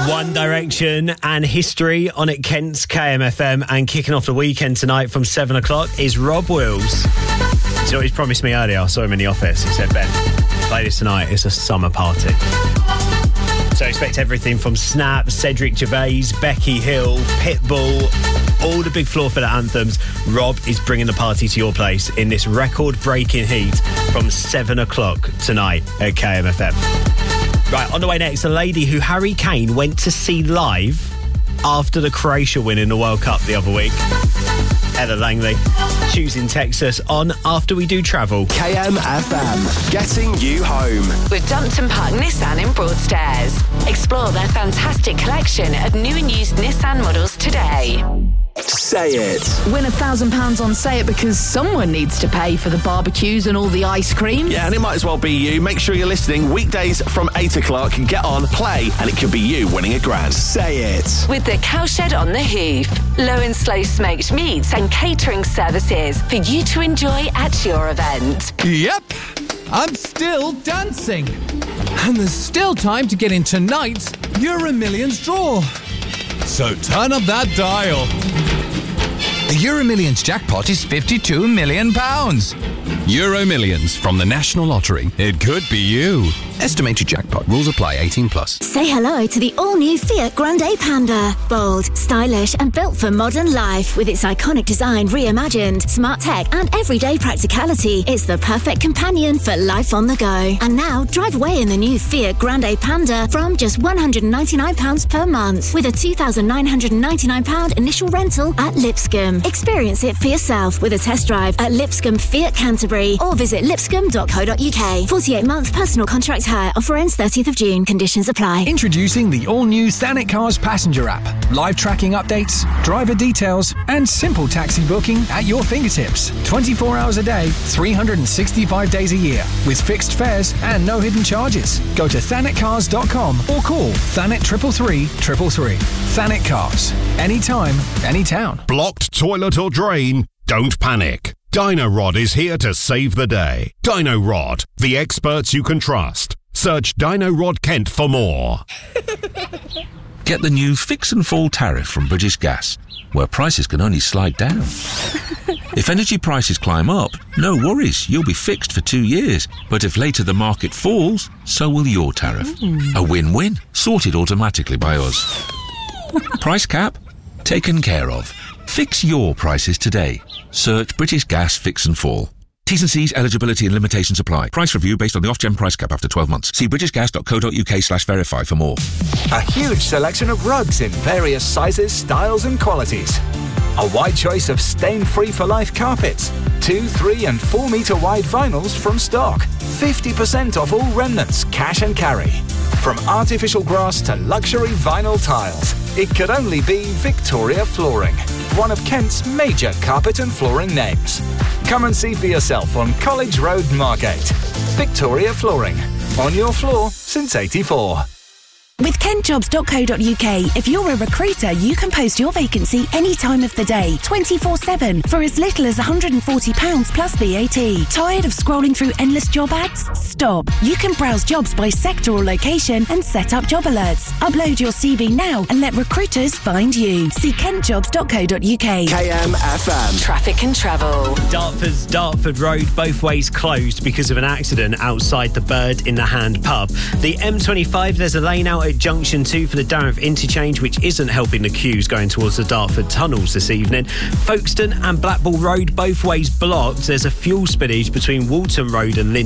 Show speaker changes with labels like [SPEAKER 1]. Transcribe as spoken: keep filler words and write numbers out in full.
[SPEAKER 1] One Direction and History on at Kent's K M F M, and kicking off the weekend tonight from seven o'clock is Rob Wills. Do you know what he's promised me earlier? I saw him in the office. He said, Ben, play this tonight. It's a summer party. So expect everything from Snap, Cedric Gervais, Becky Hill, Pitbull, all the big floor filler anthems. Rob is bringing the party to your place in this record-breaking heat from seven o'clock tonight at K M F M. Right, on the way next, a lady who Harry Kane went to see live after the Croatia win in the World Cup the other week. Heather Langley, choosing Texas on After We Do Travel.
[SPEAKER 2] K M F M, getting you home.
[SPEAKER 3] With Dumpton Park Nissan in Broadstairs. Explore their fantastic collection of new and used Nissan models today.
[SPEAKER 2] Say it.
[SPEAKER 4] Win a thousand pounds on Say It because someone needs to pay for the barbecues and all the ice cream.
[SPEAKER 2] Yeah, and it might as well be you. Make sure you're listening weekdays from eight o'clock. Get on, play, and it could be you winning a grand. Say it.
[SPEAKER 3] With the Cowshed on the Hoof. Low and slow smoked meats and catering services for you to enjoy at your event.
[SPEAKER 5] Yep, I'm still dancing. And there's still time to get in tonight's Euro Millions draw. So turn up that dial.
[SPEAKER 6] The Euro Millions jackpot is fifty-two million pounds. Euro Millions from the National Lottery. It could be you. Estimated jackpot. Rules apply. eighteen plus.
[SPEAKER 7] Say hello to the all-new Fiat Grande Panda. Bold, stylish and built for modern life. With its iconic design reimagined, smart tech and everyday practicality, it's the perfect companion for life on the go. And now, drive away in the new Fiat Grande Panda from just one hundred ninety-nine pounds per month with a two thousand nine hundred ninety-nine pounds initial rental at Lipscomb. Experience it for yourself with a test drive at Lipscomb Fiat Canterbury or visit lipscomb dot co dot uk. forty-eight month personal contract hire. Offer ends thirtieth of June. Conditions apply.
[SPEAKER 8] Introducing the all-new Thanet Cars passenger app. Live tracking updates, driver details, and simple taxi booking at your fingertips. twenty-four hours a day, three hundred sixty-five days a year, with fixed fares and no hidden charges. Go to thanet cars dot com or call Thanet triple three triple three. Thanet Cars. Anytime, anytown.
[SPEAKER 9] Blocked toilet or drain? Don't panic. Dino-Rod is here to save the day. Dino-Rod, the experts you can trust. Search Dino-Rod Kent for more.
[SPEAKER 10] Get the new Fix and Fall tariff from British Gas, where prices can only slide down. If energy prices climb up, no worries, you'll be fixed for two years. But if later the market falls, so will your tariff. Mm. A win-win, sorted automatically by us. Price cap? Taken care of. Fix your prices today. Search British Gas Fix and Fall. T's and C's, eligibility and limitations apply. Price review based on the off-gen price cap after twelve months. See british gas dot co dot uk slash verify for more.
[SPEAKER 11] A huge selection of rugs in various sizes, styles and qualities. A wide choice of stain-free for life carpets. Two, three and four metre wide vinyls from stock. fifty percent off all remnants, cash and carry. From artificial grass to luxury vinyl tiles, it could only be Victoria Flooring, one of Kent's major carpet and flooring names. Come and see for yourself on College Road, Margate. Victoria Flooring, on your floor since eighty-four.
[SPEAKER 12] With kent jobs dot co dot uk, if you're a recruiter, you can post your vacancy any time of the day, twenty-four seven, for as little as one hundred forty pounds plus V A T. Tired of scrolling through endless job ads? Stop. You can browse jobs by sector or location and set up job alerts. Upload your C V now and let recruiters find you. See kent jobs dot co dot uk.
[SPEAKER 2] K M F M.
[SPEAKER 3] Traffic and travel.
[SPEAKER 1] Dartford's Dartford Road, both ways closed because of an accident outside the Bird in the Hand pub. The M twenty-five, there's a lane out at Junction two for the Dartford interchange, which isn't helping the queues going towards the Dartford tunnels this evening. Folkestone and Blackpool Road, both ways blocked. There's a fuel spillage between Walton Road and Lynn